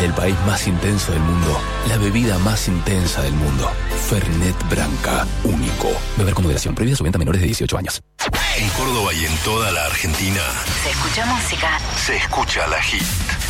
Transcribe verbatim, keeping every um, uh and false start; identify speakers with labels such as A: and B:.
A: el país más intenso del mundo, la bebida más intensa del mundo. Fernet Branca, único. Beber con moderación. Prohibida su venta a menores de dieciocho años.
B: En Córdoba y en toda la Argentina
C: Se escucha música.
B: se escucha La Hit.